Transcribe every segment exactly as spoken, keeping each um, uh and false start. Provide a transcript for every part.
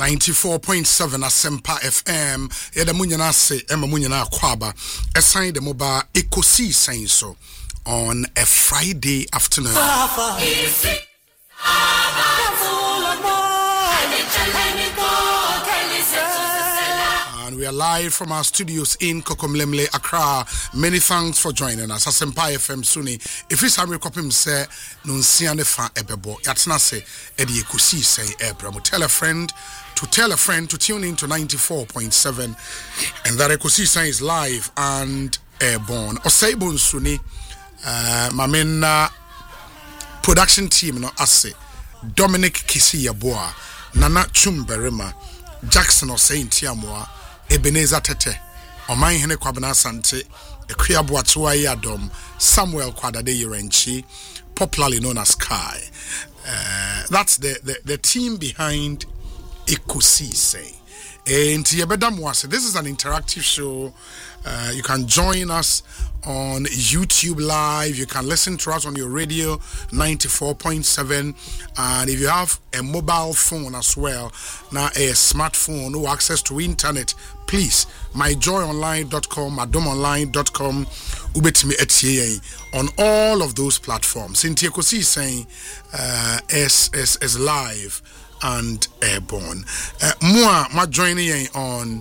ninety-four point seven Asempa F M. Yeda munyana se ema munyana kwaba. Esign the mobile Ekosi saying so on a Friday afternoon. And we are live from our studios in Kokomlemle, Accra. Many thanks for joining us. Asempa F M Suni. If you sami kopim se nunsiane fa ebebo. Yatna se edi Ekosi say ebra. Tell a friend to tell a friend to tune in to ninety-four point seven, and that Ekosi say is live and airborne. Osaibon Suni, uh, Mamena production team no ase. Dominic Kisi Yaboa, Nana Chumberema, Jackson Osain Tiamoa, Ebenezer Tete, Oman Hene Kwabena Sante, Ekuya Boatua Yadom, Samuel Kwadade Yerenchi, popularly known as Kai. Uh, that's the, the, the team behind Ekosi say. And this is an interactive show. Uh, you can join us on YouTube Live. You can listen to us on your radio ninety-four point seven. And if you have a mobile phone as well, now a smartphone, no access to internet, please, my joy online dot com, madom online dot com, ubetimi etiye on all of those platforms. Cynthia Kosi is saying uh, is, is, is live and airborne. Uh, Moi, ma joining on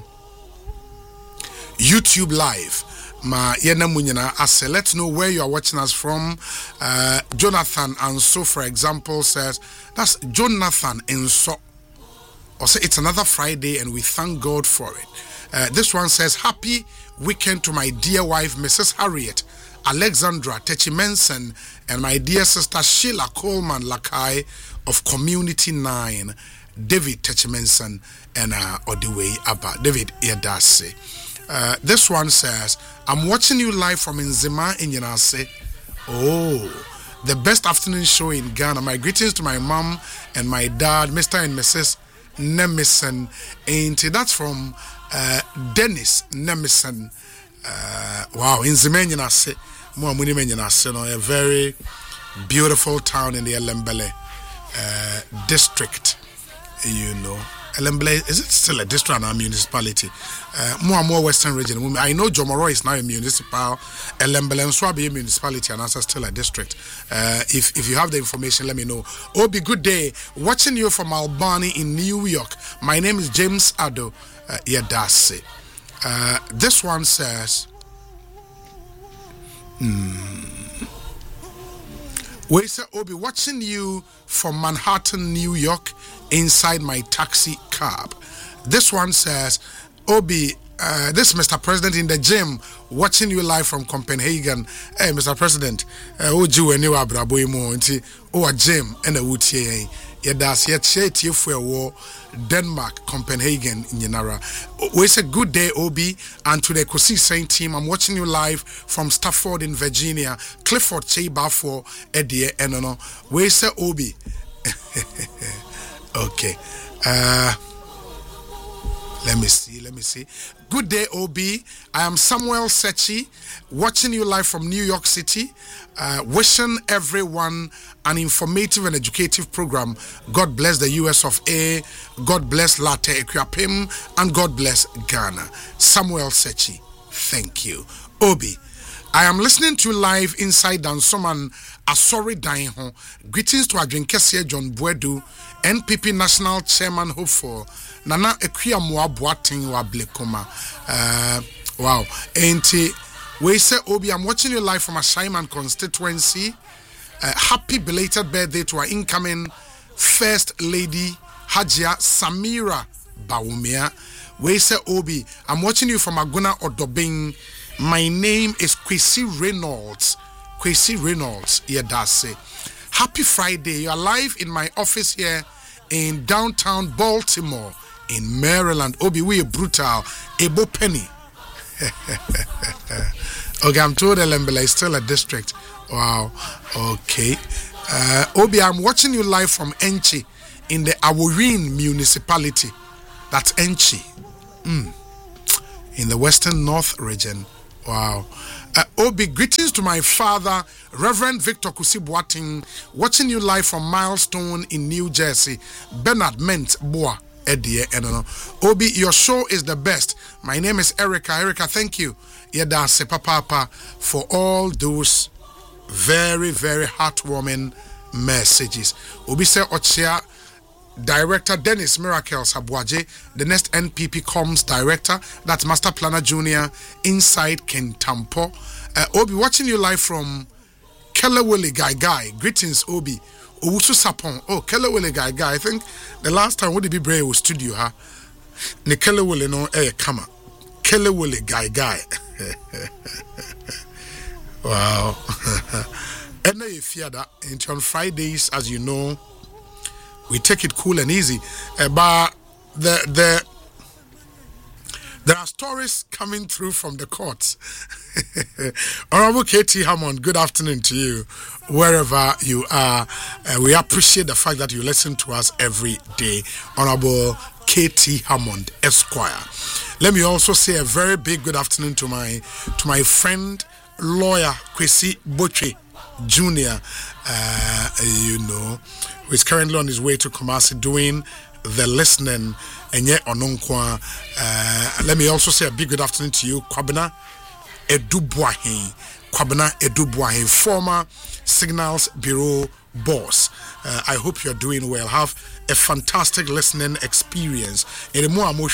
YouTube Live. Ma yena munyana ase. Let's know where you are watching us from. Uh, Jonathan and so, for example, says that's Jonathan and so. Or say it's another Friday and we thank God for it. Uh, this one says happy weekend to my dear wife, Missus Harriet Alexandra Techimensen, and my dear sister Sheila Coleman Lakai of Community Nine, David Techimensen, and uh, Odiwei Abba, David Yedase. Uh, this one says, I'm watching you live from Nzima in Yenase. Oh, the best afternoon show in Ghana. My greetings to my mom and my dad, Mister and Missus Nemison. And that's from uh, Dennis Nemison. Uh, wow, Nzima in Yenase. A very beautiful town in the Elembele uh, district, you know. Elembele, is it still a district and a municipality? Uh, more and more Western region. I know Jomoro is now a municipal. Elembele and Swabi a municipality and also still a district. Uh, if if you have the information, let me know. Obi, good day. Watching you from Albany in New York. My name is James Ado uh, Yedase. Uh, this one says, Hmm. We say, Obi, watching you from Manhattan, New York, inside my taxi cab. This one says, Obi, uh, this Mister President in the gym, watching you live from Copenhagen. Hey, Mister President, Oju and you are Braboimo, oh, a gym and a woodie. Yedas yet shit you for a war. Denmark, Copenhagen, Yenara. We say good day, Obi, and to the Ekosi Saint team. I'm watching you live from Stafford in Virginia. Clifford Cheba for Eddie Enono. We say Obi. Okay. Uh, let me see. Let me see. Good day, Obi. I am Samuel Sechi, watching you live from New York City. Uh, wishing everyone an informative and educative program. God bless the U S of A. God bless Latte Equiapim. And God bless Ghana. Samuel Sechi. Thank you. Obi, I am listening to you live inside Dansoman Asori Dainho. Greetings to Adwenkesia John Buedu, N P P National Chairman Hopeful, Nana Equiamwa Boating Wablekoma. Uh, wow. Enti, we say, Obi, I'm watching you live from Ashaiman constituency. Uh, happy belated birthday to our incoming First Lady, Hajia Samira Baumia. We say, Obi, I'm watching you from Aguna Odobing. My name is Kwesi Reynolds. Kwesi Reynolds, Yedase. Happy Friday. You are live in my office here in downtown Baltimore, in Maryland. Obi, we are brutal. Ebo Penny. Okay, I'm told Elembele is still a district. Wow. Okay. Uh, Obi, I'm watching you live from Enchi in the Aworin municipality. That's Enchi. Mm. In the Western North region. Wow. Uh, Obi, greetings to my father, Reverend Victor Kusi Boating, watching you live from Milestone in New Jersey. Bernard Ment Boa, edie eno. Obi, your show is the best. My name is Erica. Erica, thank you. Yeda se papa for all those very, very heartwarming messages. Obi say Ochia Director Dennis Miracles Abuaje, the next N P P Comms Director, that's Master Planner Junior inside Kentampo. Uh, Obi, watching you live from Kelewele Guy Guy. Greetings, Obi. Owusu Sapon. Oh, Kelewele Guy Guy. I think the last time would be brave was studio, huh? Ne Kelewele no eh kama. Kelewele Guy Guy. Wow. And if you that on Fridays, as you know, we take it cool and easy. Uh, but the the there are stories coming through from the courts. Honorable K T Hammond, good afternoon to you, wherever you are. Uh, we appreciate the fact that you listen to us every day. Honorable K T Hammond, Esquire. Let me also say a very big good afternoon to my to my friend, lawyer Kwesi Boche Junior Uh, you know, who is currently on his way to Kumasi doing the listening. And yet, Ononkwa. Uh, let me also say a big good afternoon to you, Kwabena Edubuahin. Kwabena Edubuahin, former Signals Bureau boss. Uh, I hope you're doing well. Have a fantastic listening experience. Obi,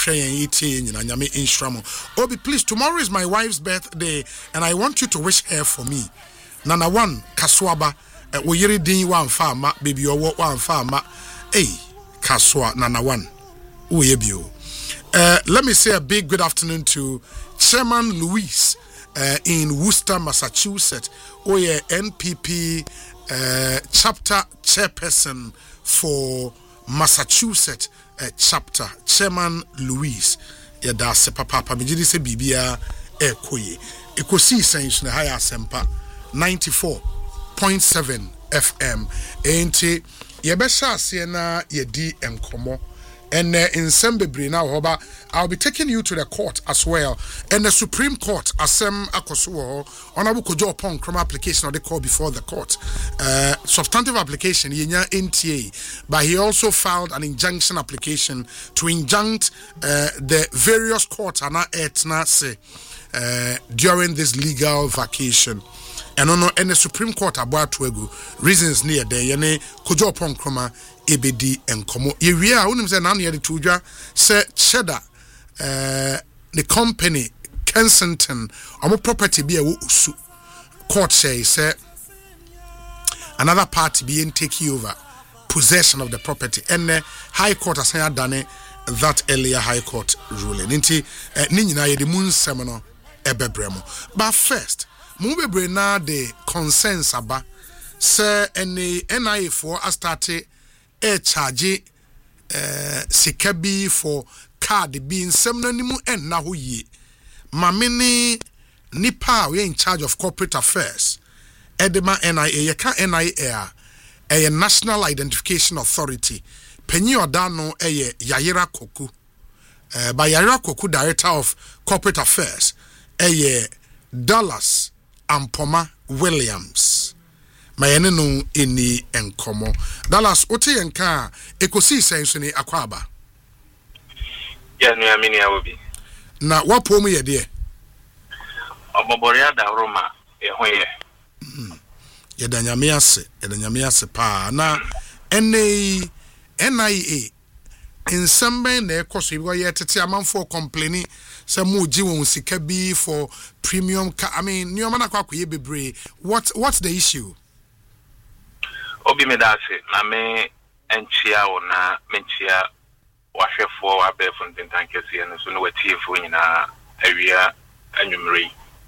please, tomorrow is my wife's birthday, and I want you to wish her for me. Nana one Kaswaba. We yiri din one farmer, baby or what one farmer. Hey, Kaswa Nana one. Uh, let me say a big good afternoon to Chairman Louis uh, in Worcester, Massachusetts. Oh yeah, N P P uh, chapter chairperson for Massachusetts uh, chapter. Chairman Louis. Yeah, that's a papa. Me jidi se bibia e koye. Ekosi sense na higher sempa ninety-four point seven F M. Enti yebesha ase na yedi enkomo. And uh, in Sembebre now, I'll be taking you to the court as well. And the Supreme Court, Asem Akosuo, Honorable Kojo Pong, criminal application, or they call before the court. Uh, substantive application, Yenya N T A. But he also filed an injunction application to injunct uh, the various courts and etna say uh, during this legal vacation. And no, and the Supreme Court about Twegu reasons near there, Yene Kojo Pong Kroma. Ebedi enkomo yewia wonim se na na de tudwa se cheddar eh the company Kensington omo property bi e wo usu court say say another party being taking over possession of the property and the high court has done that earlier high court ruling nti ni nyina ye de mun nsem no ebebremo. But first mu bebre na the consensus aba say any N I A for a started a charge uh, sikabi for card being semnanimu and na ho ye mamini nipa we in charge of corporate affairs edema N I A ye ka N I A a national identification authority penyi odano eye Yayira Koku uh, by Yayira Koku director of corporate affairs eye Dallas Ampoma Williams mayene no eni enkomo Dallas oti enka ekosi senso ni akwaba ya no amini awobi na wapo mu ye de obobori ada roma ehoye ye da nyame ase ye da nyame ase pa na ene N I A nsɛmben na ekoso bi ye tete amanfo complaining say mo gi won sika bi for premium car. I mean new man akwa koye bebre. What what's the issue? Obi me da se na me enchia wo na menchia wahwefo wa be fun tentan kese no so no watiefo nyina awia anwumre.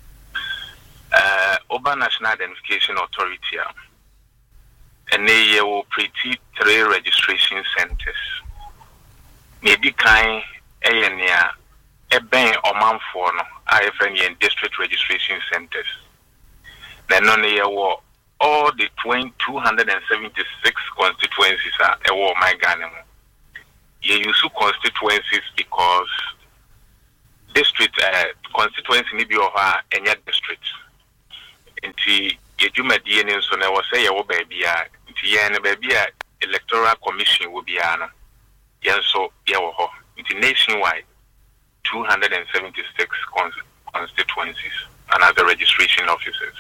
Uh Oba National Identification Authority and they will pretty three registration centers. Maybe kind area a ben or man for no I F N and district registration centers. Then on the war all the two hundred seventy-six constituencies are a war my Ghana. You use constituencies because district uh, constituency maybe of any district. Nti yeduma D N A so na wo say ye baby a nti ye na baby a electoral commission will be ana yen so ye wo into nationwide two hundred seventy-six cons- constituencies and as the registration officers.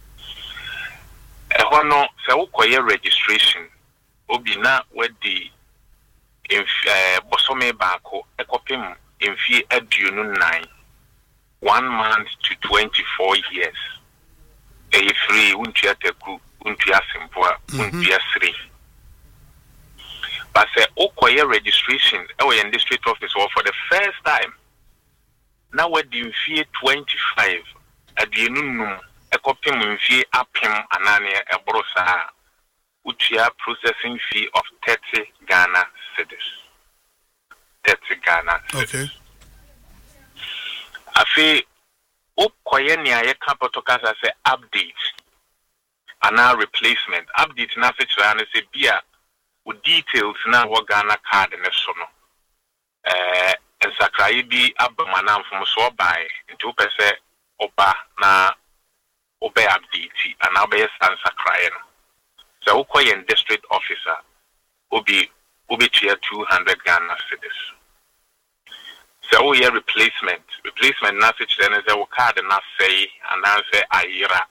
A hono se ukoye registration obina wedi in bosome bako ekopim in fie aduonu nine one month to twenty-four years. A free untia teku untia simpoa untia three. But say ukoye registration ewe in district office or for the first time. Now we're in fee twenty-five at the num a copy in fee apim anania a brosa, which are processing fee of thirty Ghana cedis. thirty Ghana cedis. Okay. I feel up koyenia ye capital as I say update and now replacement. Update na such and say beer with details now what Ghana card and so no. Uh and Sakrayi bi abamanam from so by into pese oba na obey update and now be san Sakrayi no. So ukoye district officer obi obi tier two hundred Ghana cedis. So we have replacement. Replacement na such then is a card na say and now say ayira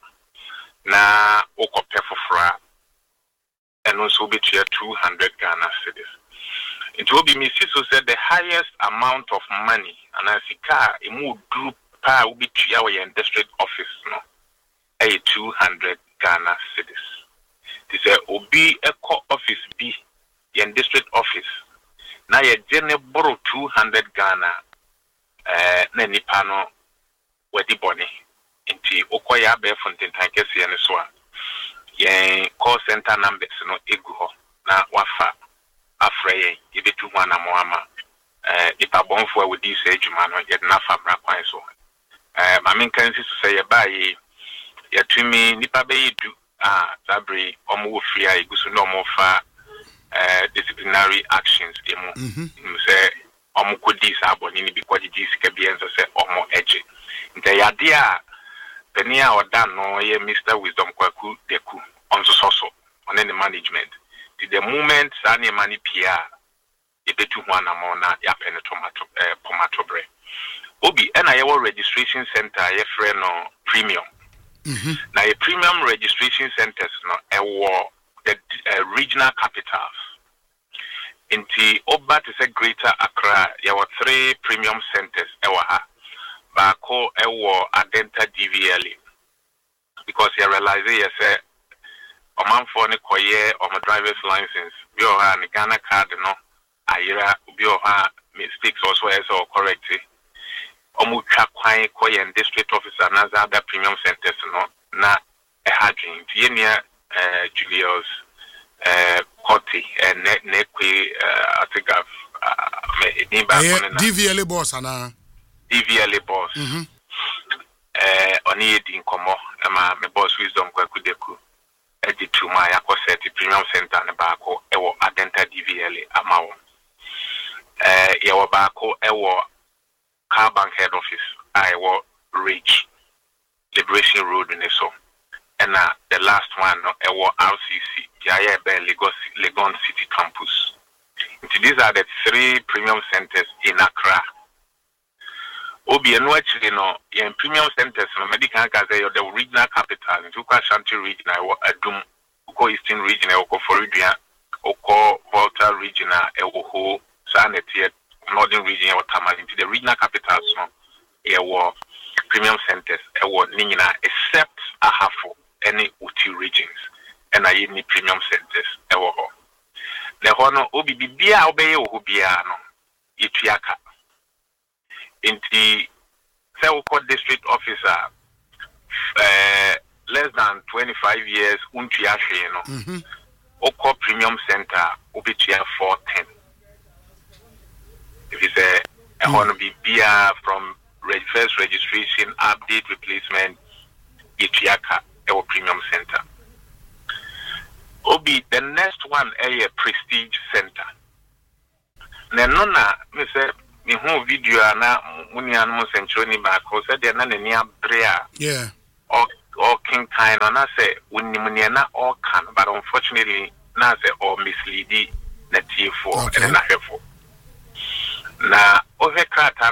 na okope fofra and also be tier two hundred Ghana cedis. It will be Missus who said the highest amount of money and as a car a more group pa will be tier in district office no a two hundred Ghana cedis. This is obi eco office B in district office. Now you generally borrow two hundred Ghana uh na nipa no wedi boni inti okoya be fonten tankesi ene so a yen call center numbers no egu ho na wafa afraye ibetu ho na moama eh ipa bonfo we di say adwuma no ye na fa bra kwan so eh ma men kan si so say ye ba yi ye tumi nipa be yidu ah sabri omo wo free a igusu no mo fa eh disciplinary actions demo mm say omo kodi sa aboni ni bi kodi di sika bi enso say omo eje nta yade a penia oda no ye Mister Wisdom Kwaku Deku onso soso on the management to the moment any money pia e betu ho anamo na ya pen tomato eh tomato bre obi na ye registration center ye free no premium mhm na ye premium registration centers no e wo the uh, regional capitals inti oba to say greater Accra ye were three premium centers e wa ha baako e wo Adenta D V L because you realize you say oman for ne koye or my driver's license bi o ha ne Ghana card no ayira bi o ha mistakes also as or correct omu twa kwan koye in district officer na other premium centers no na e ha dwen yenia eh Julius eh Koti and ne ne kwe atigaf me ni ba ko na D V L boss ana D V L boss mhm eh oni edi nkomo ma me boss Wisdom Kwaku Deku edi to my akoseti premium center ne baako ewo Adenta D V L amawo eh yewo baako ewo Car Bank head office I wo Ridge Liberation Road in so and uh, the last one no ewo R C C Jaya be Lagos Legon City campus. So these are the three premium centers in Accra. Obi eno actually no in premium centers no medical gaze the regional capital in Tukwa Shanti region I wo Adum Uko Eastern region Uko Foridua Uko Volta region Ewo Sanetie Northern region or Tamale into the regional capitals no ewo premium centers ewo nina except Ahafo any Uti regions and I need premium centers ewo ho le ho no obi bibia obeye wo bia no ituaka inti say we call district officer uh, less than twenty-five years untua hwe no mhm oko premium center obitua four ten if you say I want to be bia from reg- first registration update replacement ituaka our premium center obi the next one a prestige center na no na me say me hu video na muni anu century ba ko say de na nani abre a yeah or or king kind na say woni muni na all can but unfortunately na say or misleading na T four and na hefo na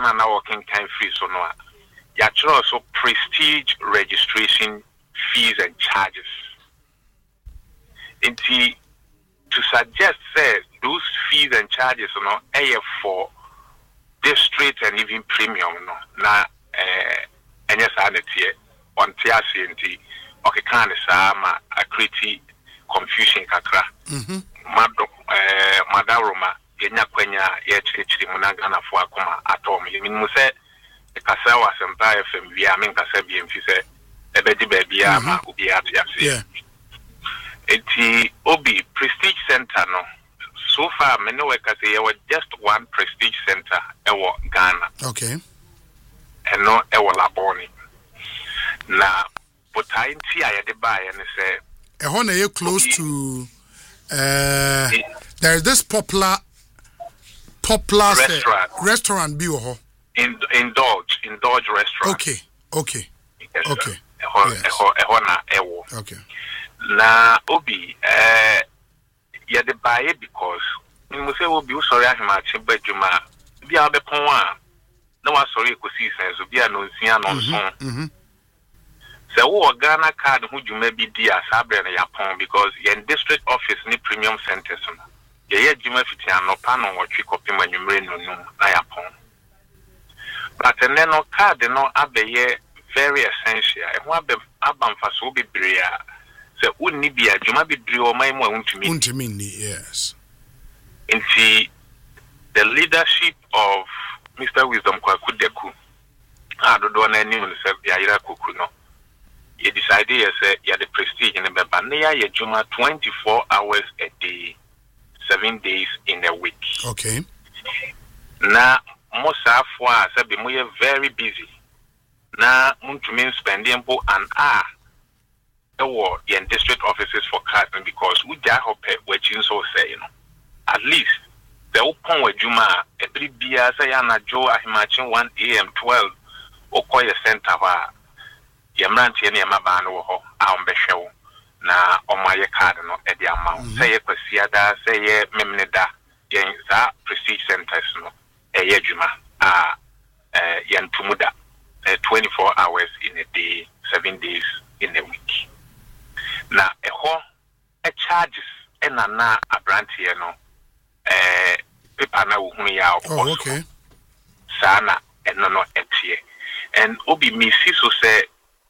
Ghana na working kind free so no. Ya also prestige registration fees and charges. Inti to suggest say those fees and charges you know are for district and even premium no na eh enya sanity on tiasinti okay kan sa ma akriti confusion kakra mhm mado eh madaroma yenya kwanya ye chirichiri mu na Ghana fo akoma atom yemi say kasa wa Asempa F M wi amen kasa bi emfi say ebedi ba bia ma obi atiase yeah eti obi prestige center no so far me no work say you just one prestige center ewo Ghana okay and no ewo Laboni na but I nti ayede ba ye ne say e ho na you close to uh there is this popular popular restaurant say, restaurant bi wo ho in indulge indulge restaurant okay okay yes, okay eho yes. eho eho na ewo okay na obi eh ya de buy because we say obi o sorry ahema chimba djuma bia obepon a na wa sorry ekosi sense bia no nsia no nso mhm se wo Ghana card hu djuma bi dia sabre na yapon because yen district office ni premium centers no ye ye djuma fiti anopa no wotwe kopim anwumre no no na yapon but then no card no abeye very essential e ho abe abamfa so bebre a se unni bia djuma bebre o mai mo untumi untumi ni yes inti the leadership of Mister Wisdom Kwaku Deku adodo na ni se ya ira koku no ye decide ye say ya the prestige in the beba na ya ye djuma twenty-four hours a day seven days in a week okay na mosafo a say be mo ye very busy na untumi spending po an hour ewo yen district offices for cards because we ja hope we chin so say you know at least the open wajuma every bia say na jo ahimachin one a m twelve okoye center wa yemrantie ne yemaba no ho a ombehwewo na omaye card no e dia ma say ye kwasia da say ye memne da yen za prestige centers no e ye djuma a eh yen tumuda twenty-four hours in a day seven days in a week na eho e charges e na na abrantie no eh paper na wo hunu ya oh okay sana eno no etie and obi mi si so say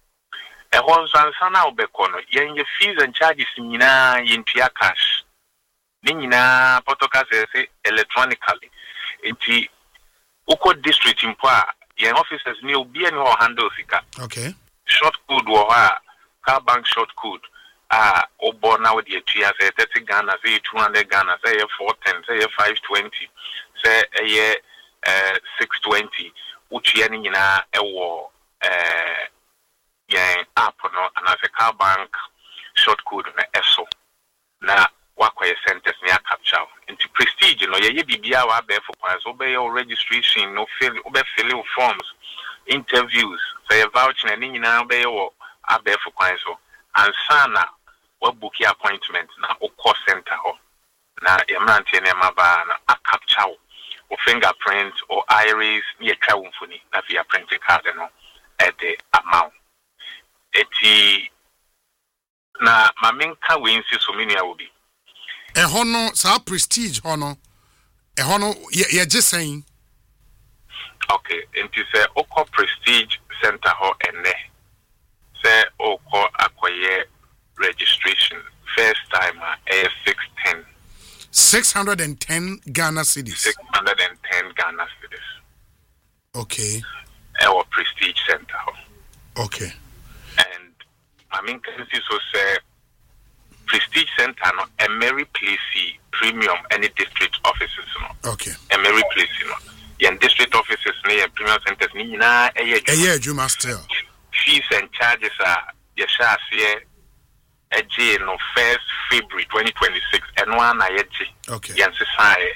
eho sana obeko no yen ye fees and charges nyina yentua cash ni nyina potoka say electronically enti uko district impo a yen officers ni obi ani ho handle sika okay short code wo ha car bank short code ah obo na we dey tua say thirty Ghana say two hundred Ghana say four ten say five twenty say eh uh six twenty utua ni nyina ewo eh yen app no and as a car bank short code na eso na wakwa centers ni capture into prestige no ye bibia wa be for kwan so be your registration no fill be fill forms interviews say voucher ni nyina be your abe for kwan so and sana we book your appointment na o call center ho na yemrantie na maba na a capture o fingerprint or iris ni etwa wonfoni na via print card no at the amount eti na maminka we insi so mini awobi e hono sa prestige hono e hono ye gesen okay enti say oko prestige center ho ene say oko akoye registration first time uh, six ten six hundred ten Ghana cedis six hundred ten Ghana cedis okay our prestige center ho okay and I mean can see so say prestige center no a Mary Place premium any district offices no okay a Mary Place no yen district offices near premium centers ni na eye eye juma still fees and charges are yesha here ej no first February twenty twenty-six and one na yeji okay yen say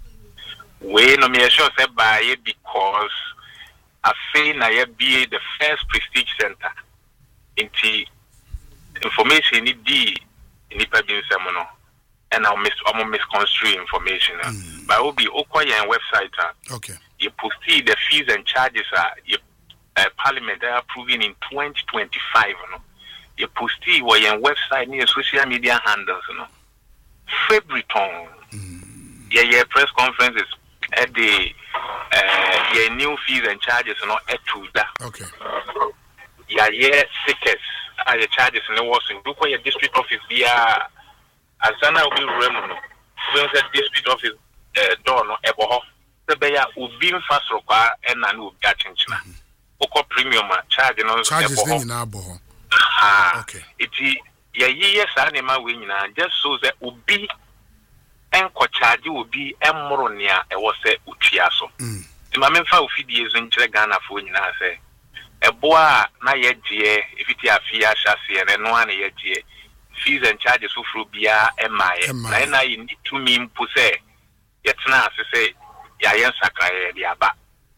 we no me sure say buy because I feel na ye be the first prestige center inti information ni di nipa bi nsem no and I'll miss almost misconstrue information. Mm. But it will be okay on website. Okay. You post the fees and charges are you uh, Parliament are approving in twenty twenty-five. No? You post it where your website near social media handles. No? February time. Mm. Yeah, yeah, press conferences at the uh, yeah, new fees and charges. No, at to that. Okay. Yeah, yeah, stickers. Are the charges in the Washington? Look where your district office via. Asana will be remuno. When the district office uh, door no ebo the beya ubi fast require and na no catching china. Oko premium charge no charges then na abo. Ah, okay. Iti ye ye anima we nyina just so that ubi enko charge ubi emro nia e wo se utua so. Ti ma memfa ofidie zo nkyere Ghana fo nyina se ebo a na ye gie ifiti afia hyase ne no ana ye gie fees and charges for Bia M I. And I need to mean Puse. Yet now, say, Yayan Sakaya, the Abba,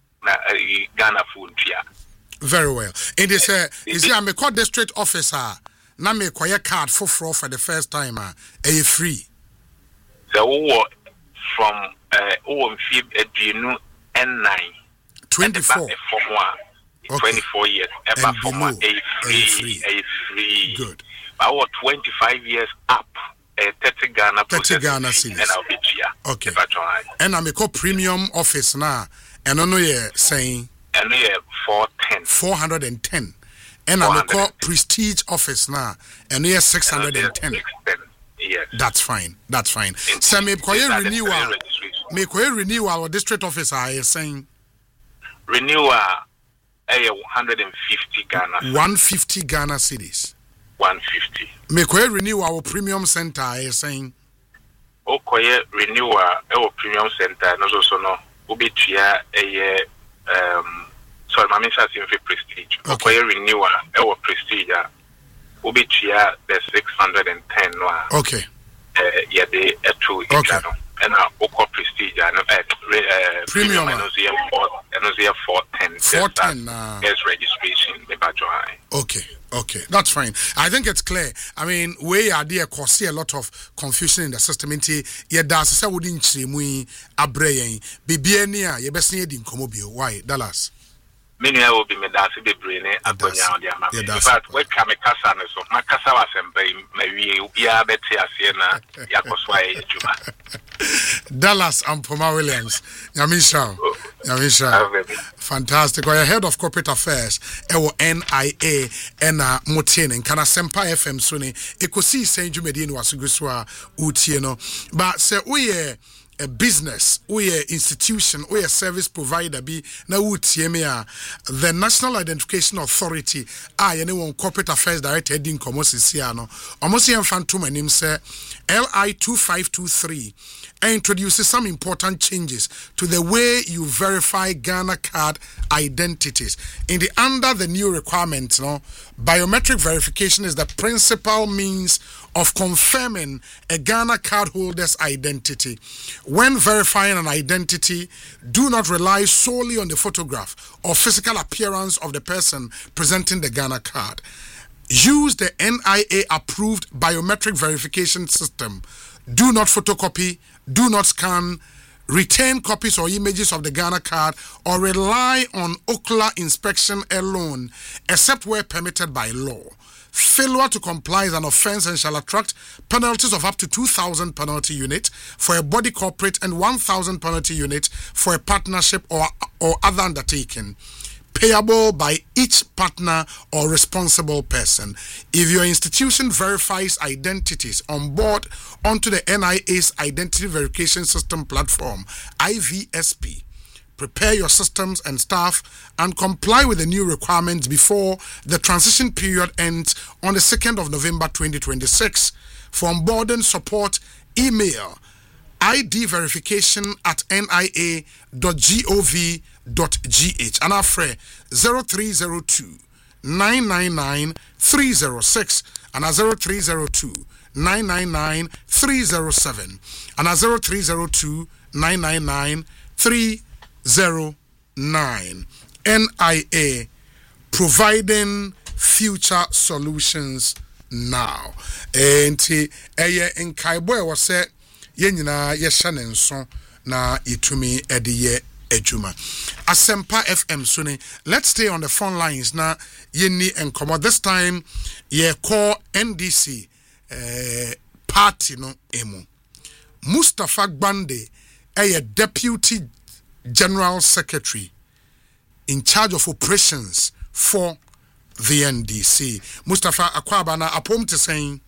Ghana food. Very well. It is a is a me call district officer. Na me quiet card for fraud for the first time. Are you free? The war from uh, O M F I B N nine. twenty-four. twenty-four years. And below, a free. A free. Good. Our twenty-five years up, uh, thirty Ghana, thirty Ghana cedis, and I'll be here. Okay. And I'm a co premium office now, and I know you're saying, and we have four ten, four hundred and ten, and I'm a co prestige office now, and we have six hundred and ten. Yes, that's fine. That's fine. So me ko renewal, me ko renewal our district officer is saying renewal, eh, one hundred and fifty Ghana, one fifty Ghana cedis. one fifty. Make we renew our premium center, I saying. Okay, renew our premium center, and also no, ubi tia a um. Sorry, my minister is in prestige. Okay, renew our prestige. Ubi tia the six hundred and ten. Okay. Uh, yeah, the two. Okay. And our Oko prestige and uh, premium. And also four ten. Four ten. Yes, registration. The badge. Okay. Okay, that's fine. I think it's clear. I mean, we are there cause see a lot of confusion in the system. Inti ye da se wodi nchiremu abrayen. Bibiania ye besi edin komobio. Why? Dallas. Many will be made as a bebree ne akonya odi ama. In fact, we come kasa ne so. Ma kasa wa sempe me wi ya beti ase na yakoswa e juma. Dallas Ampoma Williams. Nyamisha. Nyamisha. Fantastic. We are head of corporate affairs. Ewo N I A ena Mutien and Kana Sempa F M Suni. Ekosi Saint Jumedin wasuguswa utie no. But say we a business, we a institution, we a service provider be na utie me a the National Identification Authority a anyone corporate affairs director heading komosisi ano. Omosi enfantuma nim say L I two five two three introduces some important changes to the way you verify Ghana card identities. In the under the new requirements, no, biometric verification is the principal means of confirming a Ghana card holder's identity. When verifying an identity, do not rely solely on the photograph or physical appearance of the person presenting the Ghana card. Use the N I A approved biometric verification system. Do not photocopy, do not scan, retain copies or images of the Ghana card, or rely on ocular inspection alone, except where permitted by law. Failure to comply is an offense and shall attract penalties of up to two thousand penalty unit for a body corporate and one thousand penalty unit for a partnership or, or other undertaking, payable by each partner or responsible person. If your institution verifies identities on board onto the N I A's Identity Verification System platform, I V S P, prepare your systems and staff and comply with the new requirements before the transition period ends on the second of November twenty twenty-six. For onboarding support, email I D verification at N I A dot gov dot g h and afre zero three zero two nine nine nine three zero six and a zero three zero two nine nine nine three zero seven and a zero three zero two nine nine nine three zero nine. N I A, providing future solutions now. Enti eye nkaibo e wo se ye nyina ye hye ne nso na itumi ede ye ejuma. Asempa F M Suni. Let's stay on the phone lines na yeni enkomo. This time ye call N D C uh, party no emu. Mustafa Gbande a deputy general secretary in charge of operations for the N D C. Mustafa Akwaba na apom te saying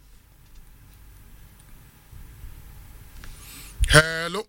hello.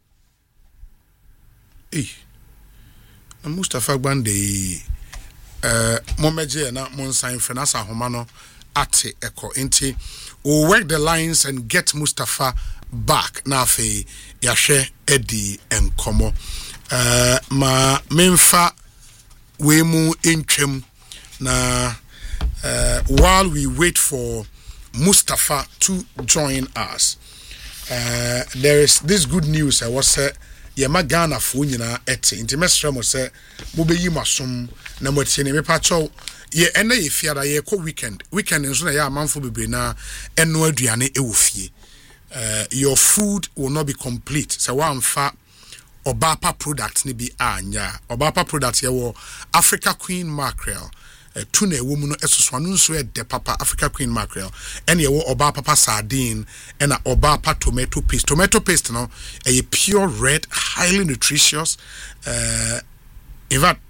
Eh. Mustafa Gbande uh momeje na monsan fenasa homano ate eko enti we'll work the lines and get Mustafa back na fe yahwe edi enkomo uh ma memfa we mu entwem na uh, while we wait for Mustafa to join us. Uh, there is this good news I was say yema Ghana fo nyina ete nti mesrɛ mo sɛ mo beyi masom na mo tie ne me pa cho ye ene ye fiara ye ko weekend weekend nso na ya amanfo bebre na eno aduane e wo fie. Uh, your food will not be complete. So one fa Obapa products ni bi anya. Obapa products ye wo Africa Queen mackerel. Uh, tune woman no esuswanu nso e de papa Africa Queen mackerel. And ye wo Obapa sardine and a Obapa tomato paste. Tomato paste no a pure red, highly nutritious. Uh, in fact,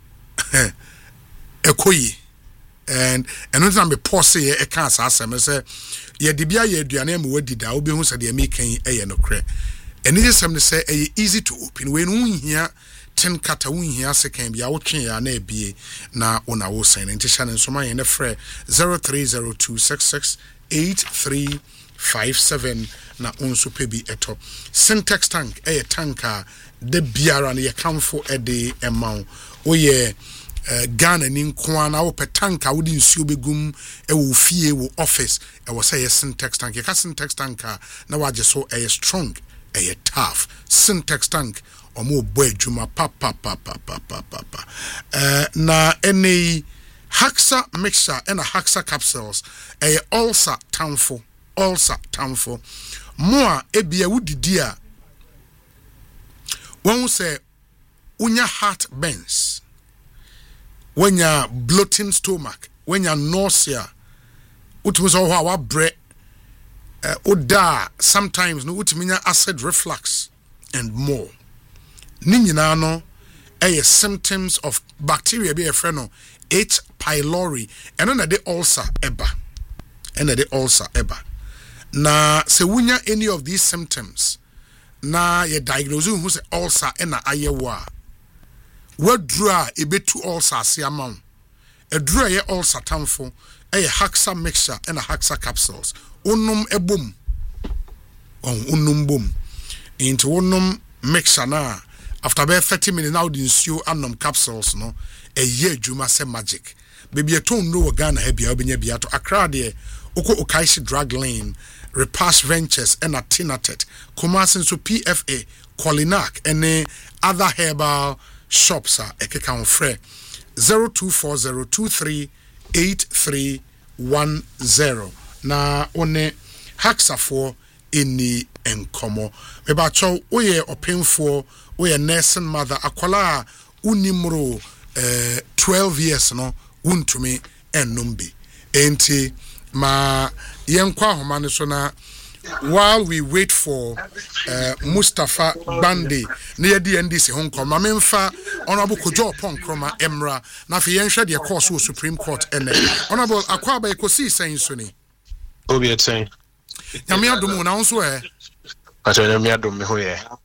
ekoyi. And and when me pause ye e kan sa asem say ye de bia ye aduane am wadi da obi hu se de me kan e ye no kre and it is some say e easy to open when unhia ten kata unhia se kan bia wo twen ya na ebie na ona wo sen nti sha ne nsoma ye ne frɛ zero three zero two six six eight three five seven na onso pebi eto syntax tank e tanka de biara na ye kamfo e de emau wo ye Uh, Ghana ni nkwa na wo petanka wo di nsuo begum e wo fie wo office e wo say syntax tank. Ye ka syntax tank na wa so e strong e tough syntax tank omo bo adwuma pa pa pa pa pa pa pa uh, na ene Haxa mixture and a Haxa capsules e ulcer tamfo ulcer tamfo mo e bia wo didi a won say unya heart burns, when you're bloating stomach, when you're nausea, utimiso ho wa bre uh, oda sometimes no utiminya acid reflux and more. Ni nyina no eh symptoms of bacteria be a friend no H pylori and na de ulcer eba. And na de ulcer eba. Na se wunya any of these symptoms na ye diagnose who say ulcer na ayewa. Wadru a ebetu ulcer ase amount. Edru ye ulcer tamfo e Haxa mixture and a Haxa capsules. Unum ebum. On unum bum. Into unum mixture na after about thirty minutes now the nsuo anum capsules no e ye dwuma se magic. Baby eton no Ghana he bia obenya bia to Accra de oko Okaishi drug lane Repass Ventures and a Tinatet Kumasi so P F A Qualinac and other herbal shops are ekeka on free zero two four zero two three eight three one zero na one Haxa for any enkomo meba cho oye openfo oye nursing mother akwala unimro uh, twelve years no untumi enumbi enti ma yenkwa homane so na while we wait for uh, Mustafa Gbande near the N D C Hong Kong, Mamemfa, Honorable Kojo Ponkroma Emra, Nafi Yensha, the course of Supreme Court, and Honorable Akwaba Ekosi saying Sunni. Obi saying, Yamia Dumu now, swear. But I don't know me who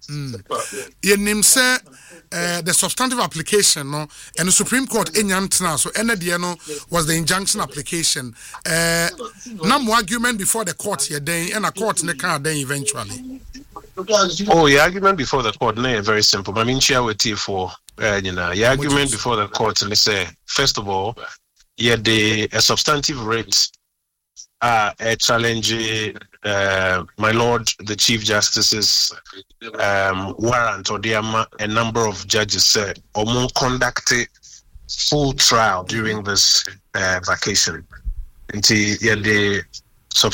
ye name say uh, the substantive application no and the Supreme Court enyantna so ene de no was the injunction application uh na mo argument before the court here then and a court ne can then eventually. Oh, the argument before the court no very simple. I mean share with you for uh, you know the argument before the court and they say first of all yeah the a substantive rate uh, a challenge uh, my Lord the Chief Justice's um, warrant or there a number of judges said or more conducted full trial during this uh, vacation. Until yeah, the